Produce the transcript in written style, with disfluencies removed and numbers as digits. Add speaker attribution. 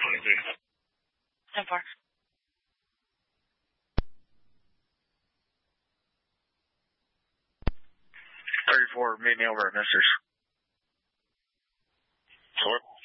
Speaker 1: 23.
Speaker 2: 10-4.
Speaker 1: 34, meet me over at Misters.
Speaker 3: Sure.